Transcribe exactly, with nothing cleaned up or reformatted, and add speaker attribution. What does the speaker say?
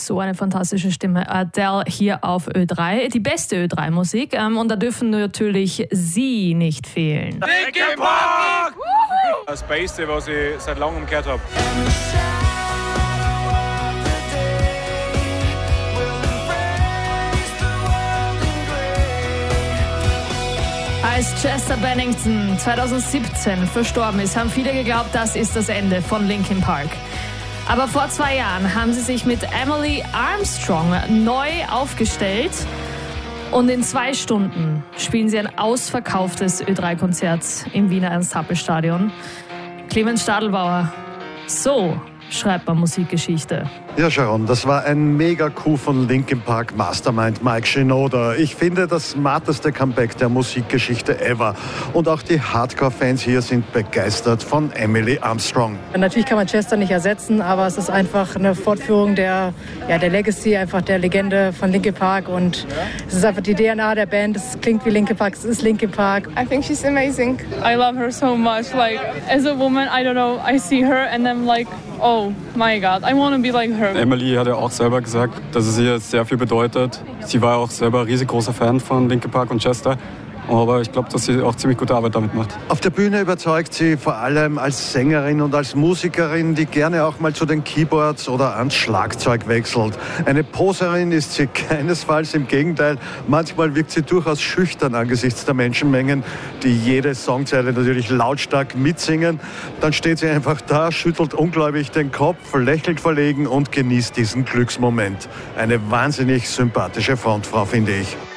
Speaker 1: So eine fantastische Stimme. Adele hier auf Ö drei. Die beste Ö drei Musik. Ähm, und da dürfen natürlich Sie nicht fehlen.
Speaker 2: Linkin Park! Das Beste, was ich seit langem gehört habe.
Speaker 1: Als Chester Bennington zweitausendsiebzehn verstorben ist, haben viele geglaubt, das ist das Ende von Linkin Park. Aber vor zwei Jahren haben sie sich mit Emily Armstrong neu aufgestellt und in zwei Stunden spielen sie ein ausverkauftes Ö drei Konzert im Wiener Ernst-Happel-Stadion. Clemens Stadelbauer, so schreibt man Musikgeschichte.
Speaker 3: Ja, Sharon, das war ein Mega-Coup von Linkin Park Mastermind Mike Shinoda. Ich finde, das smarteste Comeback der Musikgeschichte ever. Und auch die Hardcore-Fans hier sind begeistert von Emily Armstrong.
Speaker 4: Natürlich kann man Chester nicht ersetzen, aber es ist einfach eine Fortführung der, ja, der Legacy, einfach der Legende von Linkin Park. Und es ist einfach die D N A der Band. Es klingt wie Linkin Park, es ist Linkin Park.
Speaker 5: I think she's amazing. I love her so much. Like, as a woman, I don't know, I see her and I'm like, oh my God, I want to be like her.
Speaker 6: Emily hat ja auch selber gesagt, dass es ihr sehr viel bedeutet. Sie war auch selber ein riesengroßer Fan von Linkin Park und Chester. Aber ich glaube, dass sie auch ziemlich gute Arbeit damit macht.
Speaker 3: Auf der Bühne überzeugt sie vor allem als Sängerin und als Musikerin, die gerne auch mal zu den Keyboards oder ans Schlagzeug wechselt. Eine Poserin ist sie keinesfalls, im Gegenteil. Manchmal wirkt sie durchaus schüchtern angesichts der Menschenmengen, die jede Songzeile natürlich lautstark mitsingen. Dann steht sie einfach da, schüttelt ungläubig den Kopf, lächelt verlegen und genießt diesen Glücksmoment. Eine wahnsinnig sympathische Frontfrau, finde ich.